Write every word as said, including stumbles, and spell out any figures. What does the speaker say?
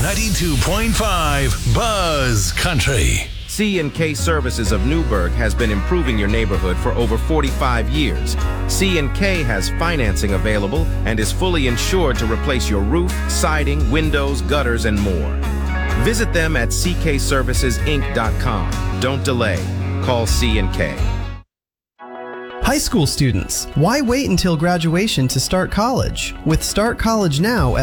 ninety-two point five Buzz Country. C and K Services of Newburgh has been improving your neighborhood for over forty-five years. C and K has financing available and is fully insured to replace your roof, siding, windows, gutters, and more. Visit them at c k services inc dot com. Don't delay. Call C and K. High school students, why wait until graduation to start college? With Start College Now